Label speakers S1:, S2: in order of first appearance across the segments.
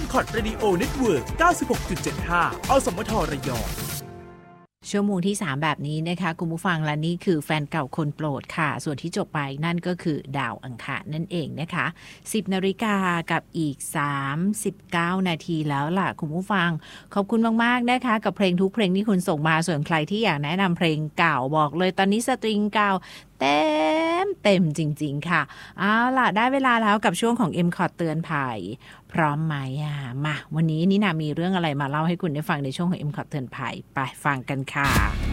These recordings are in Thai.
S1: MCOT Radio Network 96.75 อสมทระยอง
S2: ชั่วโมงที่3แบบนี้นะคะคุณผู้ฟังและนี่คือแฟนเก่าคนโปรดค่ะส่วนที่จบไปนั่นก็คือดาวอังคารนั่นเองนะคะ 10 นาฬิกากับอีก39นาทีแล้วล่ะคุณผู้ฟังขอบคุณมากๆนะคะกับเพลงทุกเพลงที่คุณส่งมาส่วนใครที่อยากแนะนำเพลงเก่าบอกเลยตอนนี้สตริงเก่าเต็มจริงๆค่ะเอาล่ะได้เวลาแล้วกับช่วงของ MCOT เตือนภัยพร้อมไหมมาวันนี้นี่นามีเรื่องอะไรมาเล่าให้คุณได้ฟังในช่วงของ MCOT เตือนภัยไปฟังกันค่ะ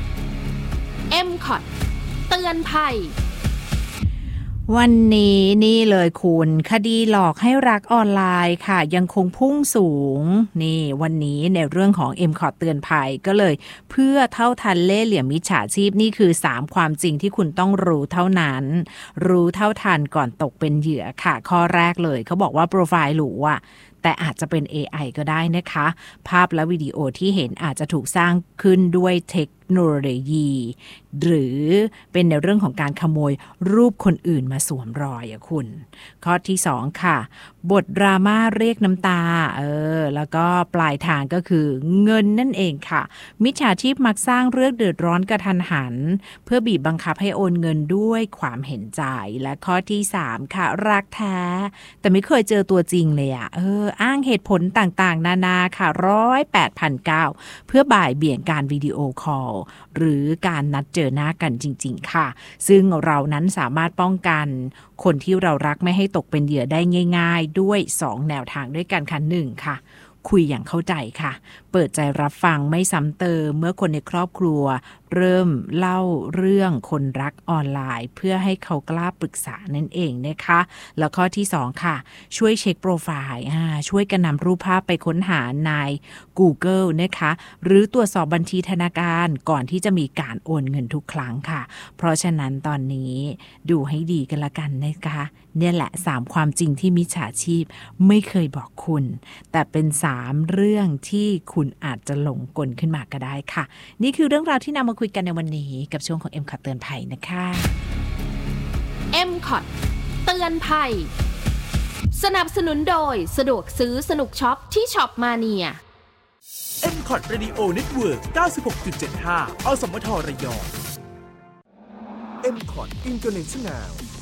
S3: MCOT เตือนภัย
S2: วันนี้นี่เลยคุณคดีหลอกให้รักออนไลน์ค่ะยังคงพุ่งสูงนี่วันนี้ในเรื่องของ MCOT เตือนภัยก็เลยเพื่อเท่าทันเล่ห์เหลี่ยมมิจฉาชีพนี่คือ3ความจริงที่คุณต้องรู้เท่านั้นรู้เท่าทันก่อนตกเป็นเหยื่อค่ะข้อแรกเลยเขาบอกว่าโปรไฟล์หรูแต่อาจจะเป็น AI ก็ได้นะคะภาพและวิดีโอที่เห็นอาจจะถูกสร้างขึ้นด้วยเทคโนโลยีหรือเป็นในเรื่องของการขโมยรูปคนอื่นมาสวมรอยคุณข้อที่2ค่ะบทดราม่าเรียกน้ำตาแล้วก็ปลายทางก็คือเงินนั่นเองค่ะมิจฉาชีพมักสร้างเรื่องเดือดร้อนกระทันหันเพื่อบีบบังคับให้โอนเงินด้วยความเห็นใจและข้อที่3ค่ะรักแท้แต่ไม่เคยเจอตัวจริงเลยอ้างเหตุผลต่างๆนานาค่ะ108,900เพื่อบ่ายเบี่ยงการวิดีโอคอลหรือการนัดเจอหน้ากันจริงๆค่ะซึ่งเรานั้นสามารถป้องกันคนที่เรารักไม่ให้ตกเป็นเหยื่อได้ง่ายๆด้วย2แนวทางด้วยกันค่ะ1ค่ะคุยอย่างเข้าใจค่ะเปิดใจรับฟังไม่ซ้ำเติมเมื่อคนในครอบครัวเริ่มเล่าเรื่องคนรักออนไลน์เพื่อให้เขากล้าปรึกษานั่นเองนะคะแล้วข้อที่2ค่ะช่วยเช็คโปรไฟล์ช่วยกันนำรูปภาพไปค้นหาใน Google นะคะหรือตรวจสอบบัญชีธนาคารก่อนที่จะมีการโอนเงินทุกครั้งค่ะเพราะฉะนั้นตอนนี้ดูให้ดีกันละกันนะคะเนี่ยแหละ3ความจริงที่มิจฉาชีพไม่เคยบอกคุณแต่เป็น3เรื่องที่คุณอาจจะหลงกลขึ้นมาก็ได้ค่ะนี่คือเรื่องราวที่นำมาคุยกันในวันนี้กับช่วงของ MCOT เตือนภัยนะคะ
S3: MCOT เตือนภัยสนับสนุนโดยสะดวกซื้อสนุกช็อปที่ช็อปมาเนีย
S1: MCOT Radio Network 96.75 อสมทระยอง MCOT International